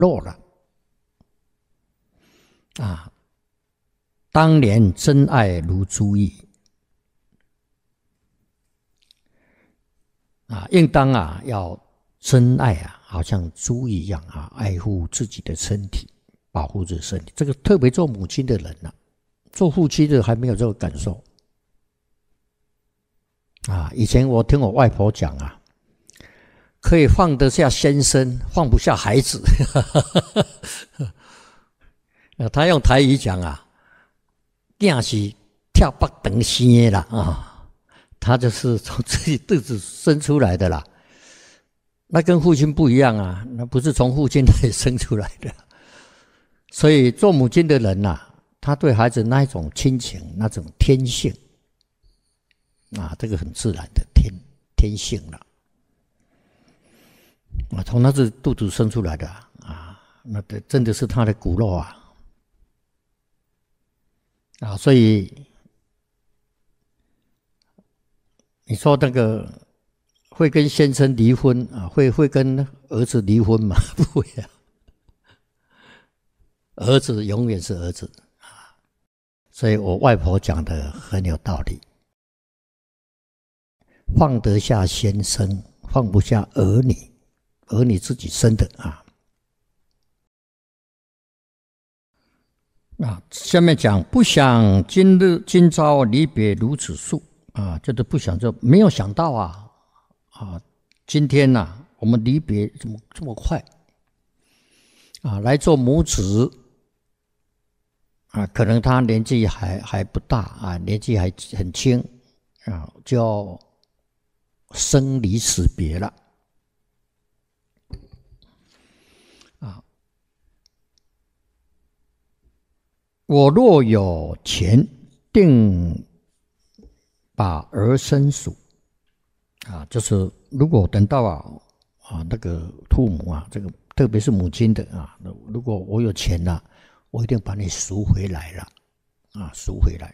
落了啊。当年真爱如珠玉啊，应当啊要真爱啊，好像珠一样啊，爱护自己的身体，保护自己的身体。这个特别做母亲的人啊，做父亲的还没有这个感受啊。以前我听我外婆讲啊，可以放得下先生，放不下孩子。他用台语讲啊，囝是跳北长生的啦啊，他就是从自己肚子生出来的啦。那跟父亲不一样啊，那不是从父亲那里生出来的。所以做母亲的人啊，他对孩子那一种亲情，那种天性啊，这个很自然的天性了啊，从他是肚子生出来的啊，那真的是他的骨肉啊。啊，所以你说那个会跟先生离婚啊，会跟儿子离婚吗？不会啊，儿子永远是儿子啊。所以我外婆讲的很有道理，放得下先生，放不下儿女，儿女自己生的啊。啊，下面讲不想今朝离别如此速啊，就是不想就没有想到啊今天啊我们离别怎么这么快啊？来做母子啊，可能他年纪还不大啊，年纪还很轻啊，就要生离死别了啊。我若有钱，定把儿生属啊，就是如果等到那个父母啊，这个特别是母亲的啊，如果我有钱了，我一定把你赎回来了啊，赎回来。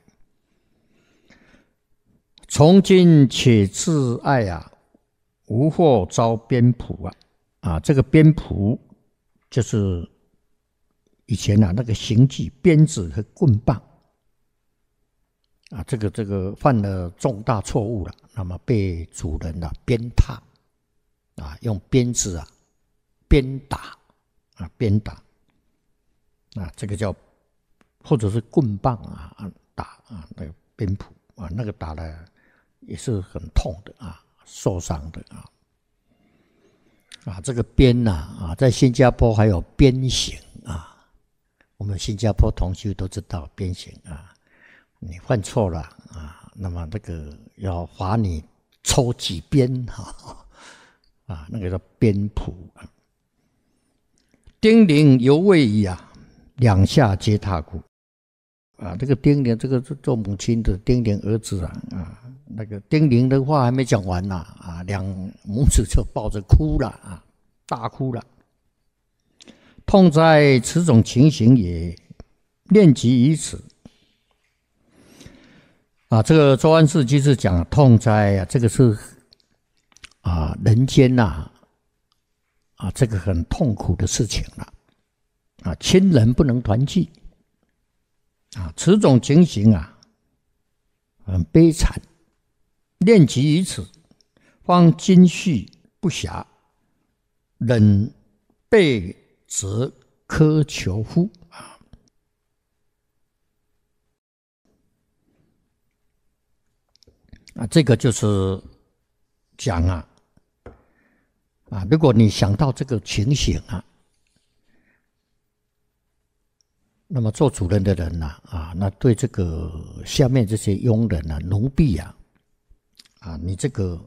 从今且自爱啊，无或遭鞭仆啊，这个鞭仆就是以前那个刑具鞭子和棍棒啊，这个犯了重大错误了，那么被主人鞭挞啊，用鞭子鞭打啊，鞭打啊，这个叫或者是棍棒打啊，那个鞭仆啊，那个打的也是很痛的啊，受伤的啊，这个鞭在新加坡还有鞭刑啊。我们新加坡同学都知道鞭刑啊，你犯错了啊，那么那个要罚你抽几鞭啊，那个叫鞭仆啊。丁零犹未已啊，两下皆踏哭啊。这个丁零，这个做母亲的丁零儿子那个丁零的话还没讲完两母子就抱着哭了啊，大哭了。痛哉此种情形也，念及于此啊。这个周安世居士讲痛哉这个是人间这个很痛苦的事情了亲人不能团聚此种情形很悲惨。念及于此，方今绪不暇，忍备则苛求乎这个就是讲如果你想到这个情形那么做主人的人那对这个下面这些佣人奴婢你这个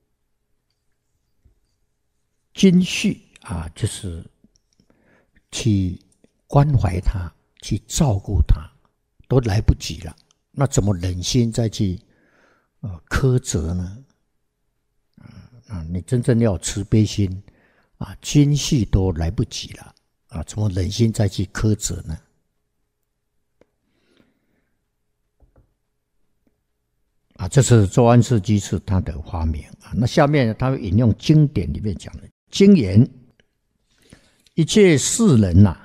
今绪就是去关怀他，去照顾他，都来不及了，那怎么忍心再去苛责呢？你真正要慈悲心今绪都来不及了怎么忍心再去苛责呢？这是周安世居士他的发明那下面他会引用经典里面讲的经言： 一切世人呐、